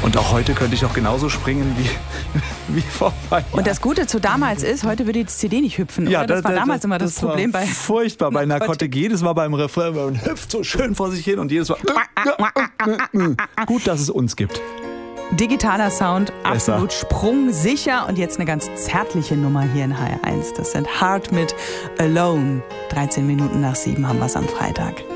Und auch heute könnte ich noch genauso springen wie vor ein paar Jahren. Und das Gute zu damals ist, heute würde die CD nicht hüpfen. Ja, oder? Das war damals immer das Problem war bei... furchtbar bei Narcotic. Jedes Mal beim Refrain, man hüpft so schön vor sich hin und jedes Mal... Gut, dass es uns gibt. Digitaler Sound, Besser. absolut sprungsicher. Und jetzt eine ganz zärtliche Nummer hier in HR1. Das sind Heart mit Alone. 13 Minuten nach 7 haben wir es am Freitag.